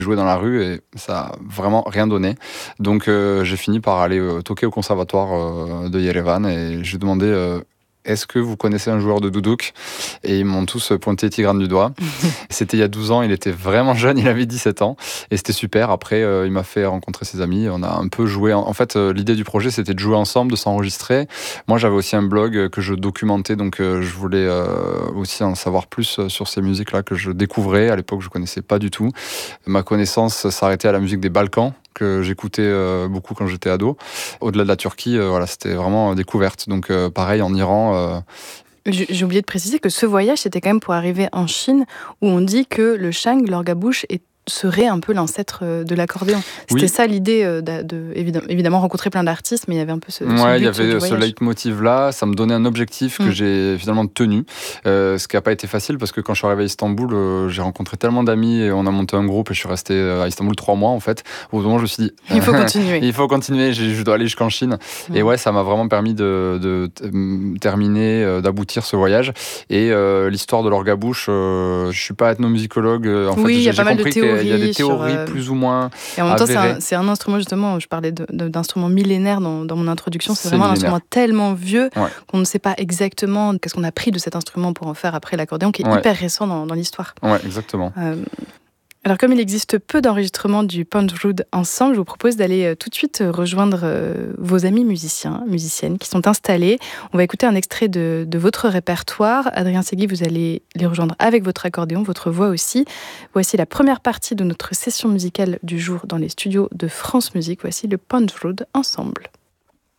joué dans la rue et ça a vraiment rien donné. Donc j'ai fini par aller toquer au conservatoire de Yerevan et j'ai demandé est-ce que vous connaissez un joueur de doudouk? Et ils m'ont tous pointé Tigran du doigt. C'était il y a 12 ans, il était vraiment jeune, il avait 17 ans. Et c'était super. Après, il m'a fait rencontrer ses amis. On a un peu joué. En fait, l'idée du projet, c'était de jouer ensemble, de s'enregistrer. Moi, j'avais aussi un blog que je documentais. Donc, je voulais aussi en savoir plus sur ces musiques-là que je découvrais. À l'époque, je ne connaissais pas du tout. Ma connaissance s'arrêtait à la musique des Balkans, que j'écoutais beaucoup quand j'étais ado. Au-delà de la Turquie, voilà, c'était vraiment découverte. Donc pareil, en Iran. J'ai oublié de préciser que ce voyage, c'était quand même pour arriver en Chine, où on dit que le shang, l'orgue à bouche, serait un peu l'ancêtre de l'accordéon. C'était ça l'idée, évidemment rencontrer plein d'artistes, mais il y avait un peu ce but il y du avait ce voyage. leitmotiv-là, ça me donnait un objectif que j'ai finalement tenu, ce qui n'a pas été facile parce que quand je suis arrivé à Istanbul, j'ai rencontré tellement d'amis et on a monté un groupe et je suis resté à Istanbul 3 mois en fait. Au bout d'un moment, je me suis dit, il faut continuer. Il faut continuer, je dois aller jusqu'en Chine. Et ouais, ça m'a vraiment permis de terminer, d'aboutir ce voyage. Et l'histoire de l'orgue à bouche, je ne suis pas ethnomusicologue. En fait, il y a pas mal de compris théories. Il y a des théories plus ou moins et en même temps, avérées. c'est un instrument, justement, je parlais d'instruments millénaires dans mon introduction, c'est vraiment un instrument tellement vieux qu'on ne sait pas exactement qu'est-ce qu'on a pris de cet instrument pour en faire après l'accordéon, qui est hyper récent dans l'histoire. Ouais, exactement. Alors, comme il existe peu d'enregistrements du Panjrud ensemble, je vous propose d'aller tout de suite rejoindre vos amis musiciennes qui sont installés. On va écouter un extrait de votre répertoire. Adrien Segui, vous allez les rejoindre avec votre accordéon, votre voix aussi. Voici la première partie de notre session musicale du jour dans les studios de France Musique. Voici le Panjrud ensemble.